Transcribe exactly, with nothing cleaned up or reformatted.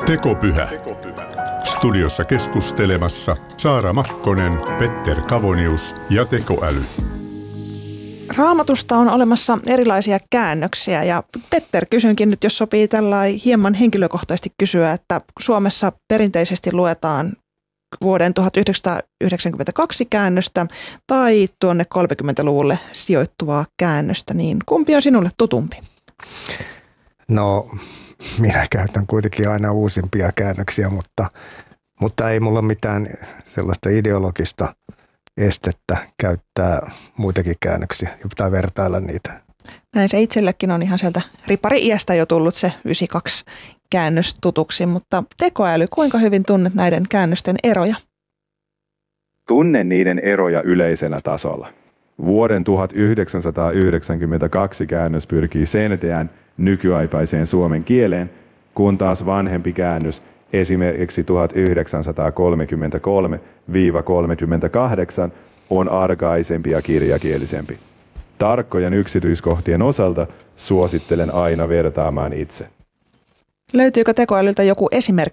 Tekopyhä. Studiossa keskustelemassa Saara Makkonen, Petter Kavonius ja tekoäly. Raamatusta on olemassa erilaisia käännöksiä ja Petter, kysynkin nyt, jos sopii tällainen hieman henkilökohtaisesti kysyä, että Suomessa perinteisesti luetaan vuoden tuhatyhdeksänsataayhdeksänkymmentäkaksi käännöstä tai tuonne kolmekymmentäluvulle sijoittuvaa käännöstä, niin kumpi on sinulle tutumpi? No, minä käytän kuitenkin aina uusimpia käännöksiä, mutta, mutta ei mulla mitään sellaista ideologista estettä käyttää muitakin käännöksiä ja pitää vertailla niitä. Näin se itsellekin on ihan sieltä ripari-iästä jo tullut se yhdeksänkymmentäkaksi käännös tutuksi, mutta tekoäly, kuinka hyvin tunnet näiden käännösten eroja? Tunnen niiden eroja yleisellä tasolla. Vuoden tuhatyhdeksänsataayhdeksänkymmentäkaksi käännös pyrkii selkeään nykyaikaiseen suomen kieleen, kun taas vanhempi käännös esimerkiksi tuhatyhdeksänsataakolmekymmentäkolme kolmekymmentäkahdeksan on arkaisempi ja kirjakielisempi. Tarkkojen yksityiskohtien osalta suosittelen aina vertaamaan itse. Löytyykö tekoälyltä joku esimerkki